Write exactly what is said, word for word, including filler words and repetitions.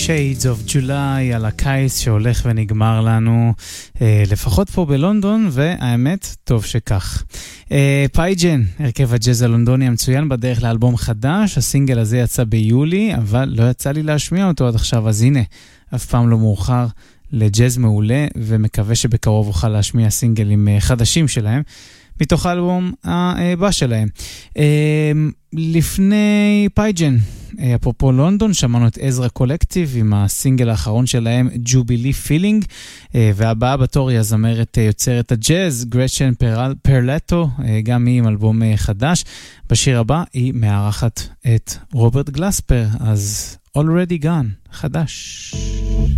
Shades of July על הקיץ שהולך ונגמר לנו, אה, לפחות פה בלונדון, והאמת, טוב שכך. אה, פייג'ן, הרכב הג'אז הלונדוני המצוין, בדרך לאלבום חדש. הסינגל הזה יצא ביולי, אבל לא יצא לי להשמיע אותו עד עכשיו, אז הנה, אף פעם לא מאוחר לג'אז מעולה, ומקווה שבקרוב אוכל להשמיע סינגלים חדשים שלהם, מתוך האלבום הבא שלהם. לפני פייג'ן, אפרופו לונדון, שמענו את עזרא קולקטיב עם הסינגל האחרון שלהם, ג'ובילי פילינג, והבאה בתור היא הזמרת יוצרת הג'אז, גרצ'ן פרלטו, גם היא עם אלבום חדש. בשיר הבא היא מארחת את רוברט גלספר, אז Already Gone, חדש.